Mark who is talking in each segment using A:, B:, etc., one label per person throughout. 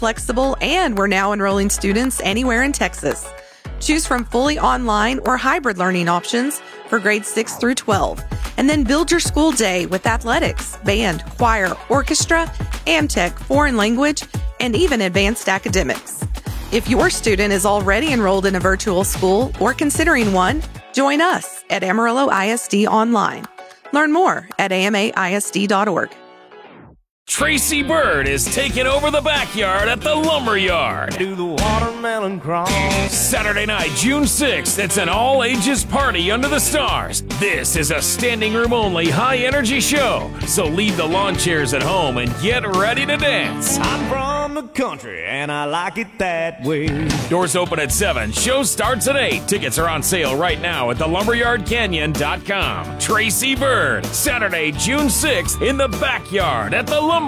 A: flexible, and we're now enrolling students anywhere in Texas. Choose from fully online or hybrid learning options for grades 6 through 12. And then build your school day with athletics, band, choir, orchestra, AmTech, foreign language, and even advanced academics. If your student is already enrolled in a virtual school or considering one, join us at Amarillo ISD Online. Learn more at amaisd.org.
B: Tracy Bird is taking over the backyard at the Lumberyard.
C: Do the watermelon crawl.
B: Saturday night, June 6th, it's an all-ages party under the stars. This is a standing room only high-energy show, so leave the lawn chairs at home and get ready to dance.
C: I'm from the country and I like it that way.
B: Doors open at 7. Show starts at 8. Tickets are on sale right now at thelumberyardcanyon.com. Tracy Bird, Saturday, June 6th in the backyard at the Lumberyard.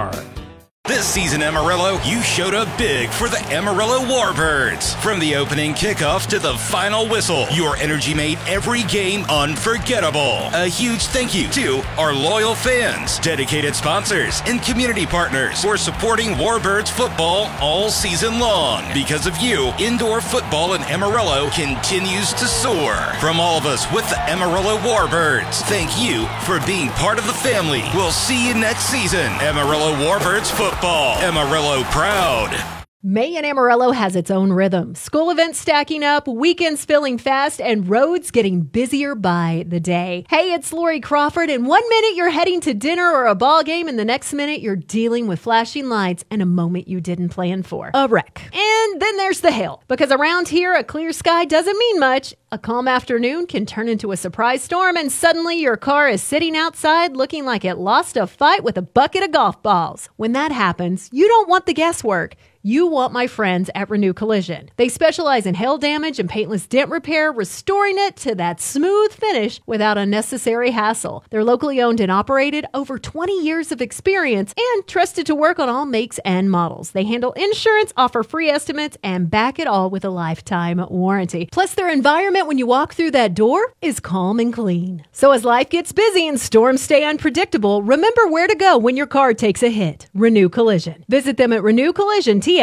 D: This season, Amarillo, you showed up big for the Amarillo Warbirds. From the opening kickoff to the final whistle, your energy made every game unforgettable. A huge thank you to our loyal fans, dedicated sponsors, and community partners for supporting Warbirds football all season long. Because of you, indoor football in Amarillo continues to soar. From all of us with the Amarillo Warbirds, thank you for being part of the family. We'll see you next season. Amarillo Warbirds football. Amarillo proud.
E: May in Amarillo has its own rhythm. School events stacking up, weekends filling fast, and roads getting busier by the day. Hey, it's Lori Crawford, and 1 minute you're heading to dinner or a ball game, and the next minute you're dealing with flashing lights and a moment you didn't plan for. A wreck. And then there's the hail. Because around here, a clear sky doesn't mean much. A calm afternoon can turn into a surprise storm, and suddenly your car is sitting outside looking like it lost a fight with a bucket of golf balls. When that happens, you don't want the guesswork. You want my friends at Renew Collision. They specialize in hail damage and paintless dent repair, restoring it to that smooth finish without unnecessary hassle. They're locally owned and operated, over 20 years of experience, and trusted to work on all makes and models. They handle insurance, offer free estimates, and back it all with a lifetime warranty. Plus, their environment when you walk through that door is calm and clean. So as life gets busy and storms stay unpredictable, remember where to go when your car takes a hit. Renew Collision. Visit them at renewcollisiontx.com.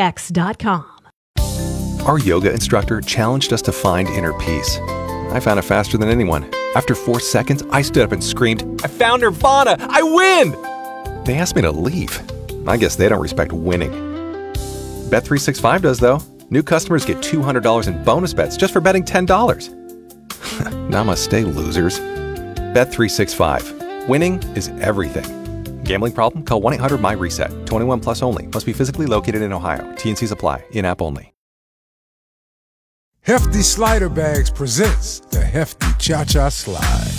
F: Our yoga instructor challenged us to find inner peace. I found it faster than anyone. After 4 seconds, I stood up and screamed, "I found Nirvana! I win!" They asked me to leave. I guess they don't respect winning. Bet365 does, though. New customers get $200 in bonus bets just for betting $10. Namaste, losers. Bet365. Winning is everything. Gambling problem? Call 1-800-MY-RESET. 21 plus only. Must be physically located in Ohio. T&Cs apply. In-app only.
G: Hefty Slider Bags presents the Hefty Cha-Cha Slide.